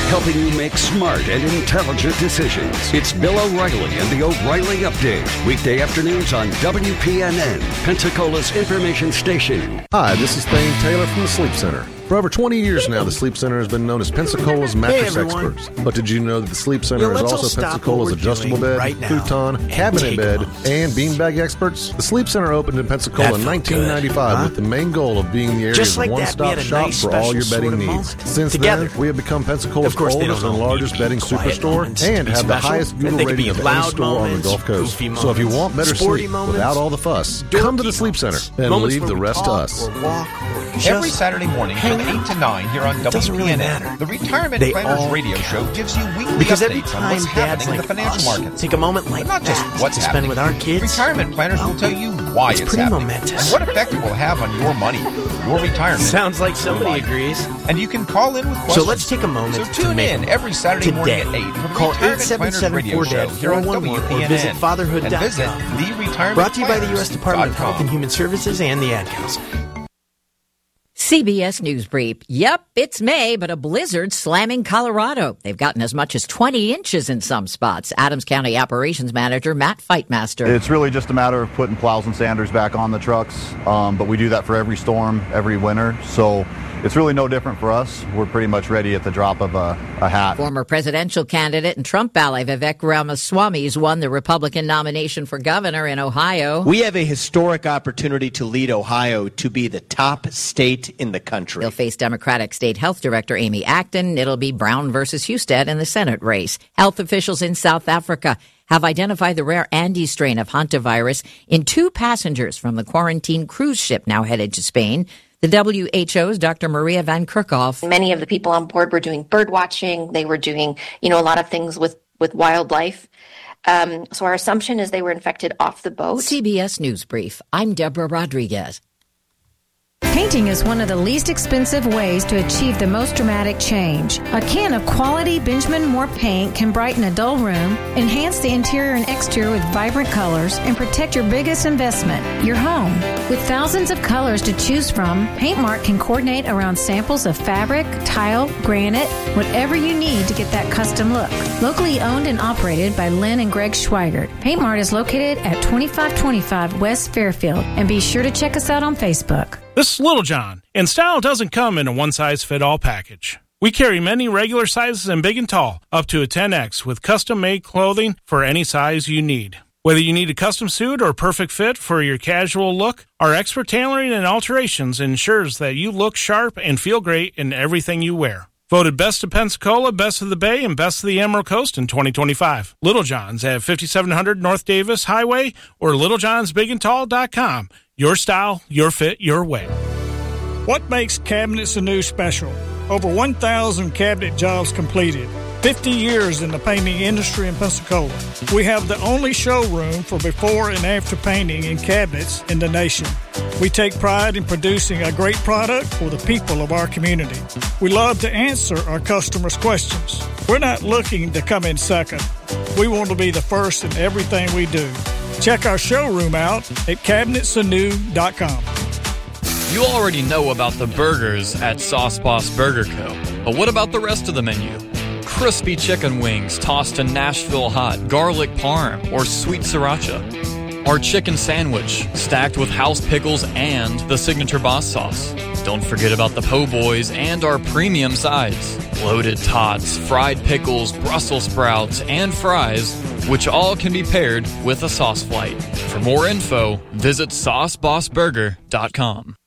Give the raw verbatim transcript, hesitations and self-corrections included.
helping you make smart and intelligent decisions. It's Bill O'Reilly and the O'Reilly Update. Weekday afternoons on W P N N, Pensacola's information station. Hi, this is Thane Taylor from the Sleep Center. For over twenty years now, the Sleep Center has been known as Pensacola's mattress hey, experts. But did you know that the Sleep Center well, is also Pensacola's adjustable bed, right futon, cabinet bed, and beanbag experts? The Sleep Center opened in Pensacola in nineteen ninety-five huh? with the main goal of being the area's like one-stop shop nice for all your bedding needs. Moment. Since Together. then, we have become Pensacola's oldest and largest bedding superstore and have the highest Google rating of any store on the Gulf Coast. So if you want better sleep moments, without all the fuss, come to the Sleep Center and leave the rest to us. Every Saturday morning from eight to nine here on W P N N, really the Retirement they Planners Radio Show gives you weekly because updates every time on what's happening like in the financial us, markets. Take a moment like but not just that what's to happening. spend with our kids. Retirement Planners will tell you why it's, it's pretty happening momentous. and what effect it will have on your money, your retirement. Sounds like somebody agrees. And you can call in with questions. So let's take a moment so to tune make in every Saturday today. morning at eight for the Call Retirement eight seven Planners seven Radio four Show here on W P N N or visit fatherhood dot com. and visit the Retirement Brought to you by the U S Planners Department of dot com. Health and Human Services and the Ad Council. C B S News Brief. Yep, it's May, but a blizzard slamming Colorado. They've gotten as much as twenty inches in some spots. Adams County Operations Manager Matt Fightmaster. It's really just a matter of putting plows and sanders back on the trucks, um, but we do that for every storm, every winter. So it's really no different for us. We're pretty much ready at the drop of a, a hat. Former presidential candidate and Trump ally Vivek Ramaswamy has won the Republican nomination for governor in Ohio. We have a historic opportunity to lead Ohio to be the top state in the country. He'll face Democratic State Health Director Amy Acton. It'll be Brown versus Husted in the Senate race. Health officials in South Africa have identified the rare Andes strain of hantavirus in two passengers from the quarantine cruise ship now headed to Spain. The W H O's Doctor Maria Van Kerkhoff. Many of the people on board were doing bird watching. They were doing, you know, a lot of things with, with wildlife. Um, so our assumption is they were infected off the boat. C B S News Brief. I'm Deborah Rodriguez. Painting is one of the least expensive ways to achieve the most dramatic change. A can of quality Benjamin Moore paint can brighten a dull room, enhance the interior and exterior with vibrant colors, and protect your biggest investment, your home. With thousands of colors to choose from, PaintMart can coordinate around samples of fabric, tile, granite, whatever you need to get that custom look. Locally owned and operated by Lynn and Greg Schweigert, PaintMart is located at twenty-five twenty-five West Fairfield, and be sure to check us out on Facebook. This is Little John, and style doesn't come in a one-size-fit-all package. We carry many regular sizes and big and tall, up to a ten X, with custom-made clothing for any size you need. Whether you need a custom suit or perfect fit for your casual look, our expert tailoring and alterations ensures that you look sharp and feel great in everything you wear. Voted Best of Pensacola, Best of the Bay, and Best of the Emerald Coast in twenty twenty-five. Little John's at fifty-seven hundred North Davis Highway or little johns big and tall dot com. Your style, your fit, your way. What makes Cabinets Anew special? Over one thousand cabinet jobs completed. fifty years in the painting industry in Pensacola. We have the only showroom for before and after painting in cabinets in the nation. We take pride in producing a great product for the people of our community. We love to answer our customers' questions. We're not looking to come in second. We want to be the first in everything we do. Check our showroom out at cabinets anew dot com. You already know about the burgers at Sauce Boss Burger Co. But what about the rest of the menu? Crispy chicken wings tossed in Nashville hot, garlic parm, or sweet sriracha. Our chicken sandwich, stacked with house pickles and the signature boss sauce. Don't forget about the po' boys and our premium sides. Loaded tots, fried pickles, Brussels sprouts, and fries, which all can be paired with a sauce flight. For more info, visit sauce boss burger dot com.